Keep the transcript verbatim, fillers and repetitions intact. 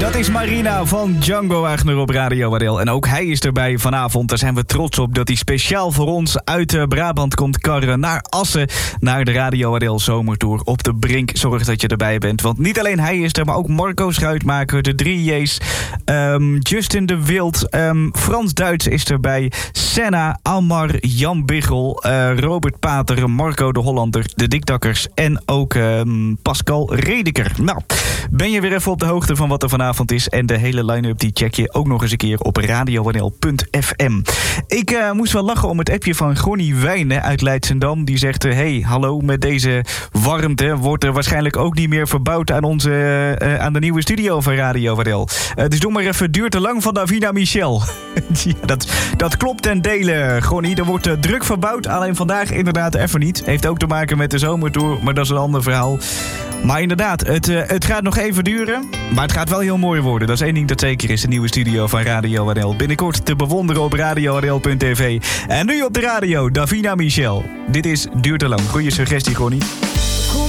Dat is Marina van Django Wagner op Radio Adel. En ook hij is erbij vanavond. Daar zijn we trots op dat hij speciaal voor ons uit uh, Brabant komt karren naar Assen. Naar de Radio Adel Zomertour op de Brink. Zorg dat je erbij bent. Want niet alleen hij is er, maar ook Marco Schuitmaker, de drie J's. Um, Justin de Wild. Um, Frans Duits is erbij. Senna, Almar, Jan Biggel. Uh, Robert Pater, Marco de Hollander, de Dikdakkers. En ook um, Pascal Redeker. Nou, ben je weer even op de hoogte van wat er vanavond is. En de hele line-up die check je ook nog eens een keer op radio n l punt f m. Ik uh, moest wel lachen om het appje van Gonnie Wijnen uit Leidsendam. Die zegt, uh, hey, hallo, met deze warmte wordt er waarschijnlijk ook niet meer verbouwd aan, onze, uh, aan de nieuwe studio van Radio Adel. Uh, dus doe maar even, duurt te lang van Davina Michel. Ja, dat, dat klopt ten dele, Gonnie. Er wordt uh, druk verbouwd, alleen vandaag inderdaad even niet. Heeft ook te maken met de zomertour, maar dat is een ander verhaal. Maar inderdaad, het, uh, het gaat nog even duren. Maar het gaat wel heel mooi worden. Dat is één ding dat zeker is. De nieuwe studio van Radio Adel. Binnenkort te bewonderen op radio n l punt t v. En nu op de radio, Davina Michel. Dit is Duurt te lang. Goeie suggestie, Gonnie.